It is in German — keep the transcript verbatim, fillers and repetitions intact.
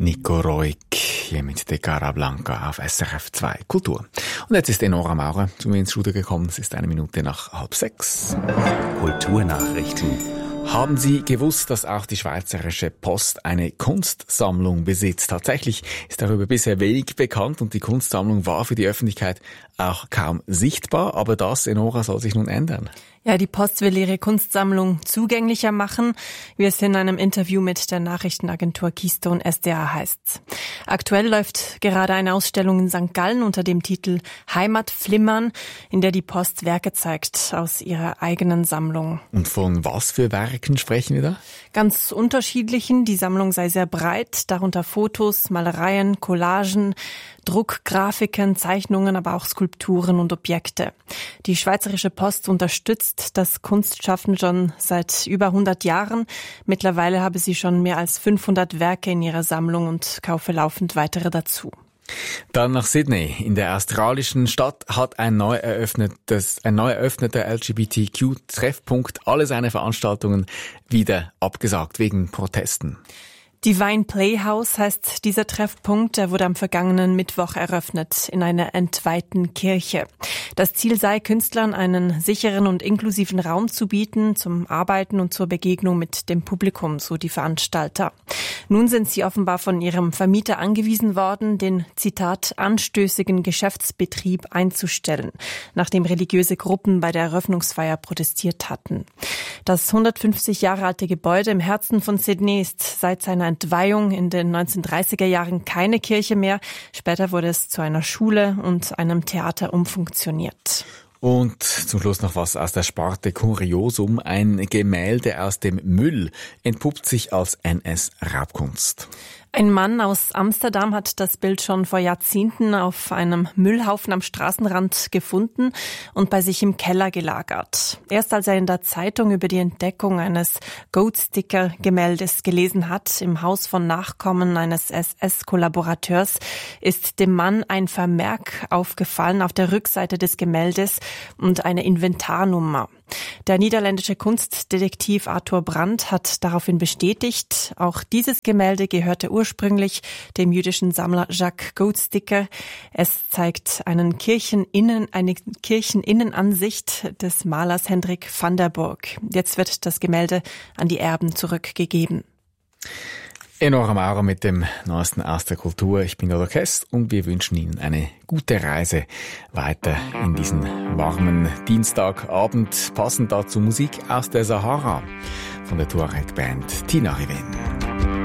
Nico Roig hier mit De Cara Blanca auf S R F zwei Kultur. Und jetzt ist Enora Maurer zu mir ins Studio gekommen. Es ist eine Minute nach halb sechs. Kulturnachrichten. Haben Sie gewusst, dass auch die Schweizerische Post eine Kunstsammlung besitzt? Tatsächlich ist darüber bisher wenig bekannt und die Kunstsammlung war für die Öffentlichkeit auch kaum sichtbar. Aber das, Enora, soll sich nun ändern. Ja, die Post will ihre Kunstsammlung zugänglicher machen, wie es in einem Interview mit der Nachrichtenagentur Keystone S D A heißt. Aktuell läuft gerade eine Ausstellung in Sankt Gallen unter dem Titel Heimatflimmern, in der die Post Werke zeigt aus ihrer eigenen Sammlung. Und von was für Werken sprechen wir da? Ganz unterschiedlichen. Die Sammlung sei sehr breit, darunter Fotos, Malereien, Collagen, Druckgrafiken, Zeichnungen, aber auch Skulpturen und Objekte. Die Schweizerische Post unterstützt das Kunstschaffen schon seit über hundert Jahren. Mittlerweile habe sie schon mehr als fünfhundert Werke in ihrer Sammlung und kaufe laufend weitere dazu. Dann nach Sydney. In der australischen Stadt hat ein neu eröffnetes, ein neu eröffneter L G B T Q-Treffpunkt alle seine Veranstaltungen wieder abgesagt wegen Protesten. Divine Playhouse heißt dieser Treffpunkt. Er wurde am vergangenen Mittwoch eröffnet in einer entweihten Kirche. Das Ziel sei, Künstlern einen sicheren und inklusiven Raum zu bieten zum Arbeiten und zur Begegnung mit dem Publikum, so die Veranstalter. Nun sind sie offenbar von ihrem Vermieter angewiesen worden, den, Zitat, anstößigen Geschäftsbetrieb einzustellen, nachdem religiöse Gruppen bei der Eröffnungsfeier protestiert hatten. Das hundertfünfzig Jahre alte Gebäude im Herzen von Sydney ist seit seiner Entweihung in den neunzehnhundertdreißiger Jahren keine Kirche mehr. Später wurde es zu einer Schule und einem Theater umfunktioniert. Und zum Schluss noch was aus der Sparte Kuriosum. Ein Gemälde aus dem Müll entpuppt sich als N S-Raubkunst. Ein Mann aus Amsterdam hat das Bild schon vor Jahrzehnten auf einem Müllhaufen am Straßenrand gefunden und bei sich im Keller gelagert. Erst als er in der Zeitung über die Entdeckung eines Goatsticker-Gemäldes gelesen hat, im Haus von Nachkommen eines S S-Kollaborateurs, ist dem Mann ein Vermerk aufgefallen auf der Rückseite des Gemäldes und eine Inventarnummer. Der niederländische Kunstdetektiv Arthur Brandt hat daraufhin bestätigt, auch dieses Gemälde gehörte ursprünglich dem jüdischen Sammler Jacques Goatsticker. Es zeigt einen Kircheninnen, eine Kircheninnenansicht des Malers Hendrik van der Burg. Jetzt wird das Gemälde an die Erben zurückgegeben. Enora Maurer mit dem Neuesten aus der Kultur. Ich bin Dodo Kess und wir wünschen Ihnen eine gute Reise weiter in diesen warmen Dienstagabend. Passend dazu Musik aus der Sahara von der Tuareg-Band Tina Riven.